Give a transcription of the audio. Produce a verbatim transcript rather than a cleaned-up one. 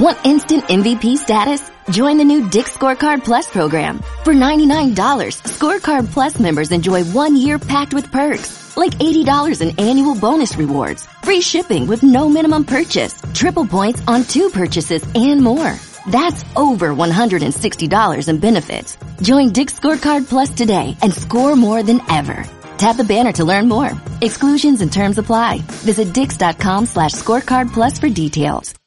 Want instant M V P status? Join the new Dick's Scorecard Plus program. For ninety-nine dollars, Scorecard Plus members enjoy one year packed with perks, like eighty dollars in annual bonus rewards, free shipping with no minimum purchase, triple points on two purchases, and more. That's over one hundred sixty dollars in benefits. Join Dick's Scorecard Plus today and score more than ever. Tap the banner to learn more. Exclusions and terms apply. Visit dix.com slash scorecard plus for details.